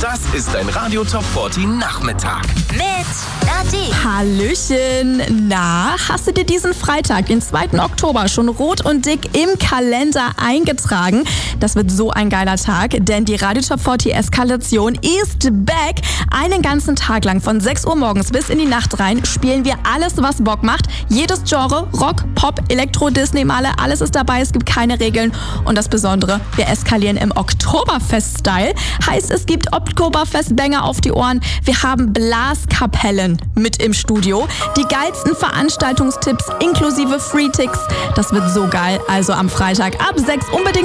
Das ist ein Radio Top 40 Nachmittag. Mit Nadine. Hallöchen. Na, hast du dir diesen Freitag, den 2. Oktober, schon rot und dick im Kalender eingetragen? Das wird so ein geiler Tag, denn die Radio Top 40 Eskalation ist back. Einen ganzen Tag lang von 6 Uhr morgens bis in die Nacht rein spielen wir alles, was Bock macht. Jedes Genre, Rock, Pop, Elektro, Disney, Male, alles ist dabei. Es gibt keine Regeln. Und das Besondere, wir eskalieren im Oktoberfest-Style. Heißt, es gibt Oktoberfest-Banger auf die Ohren. Wir haben Blaskapellen mit im Studio. Die geilsten Veranstaltungstipps inklusive Free-Ticks. Das wird so geil. Also am Freitag ab 6 unbedingt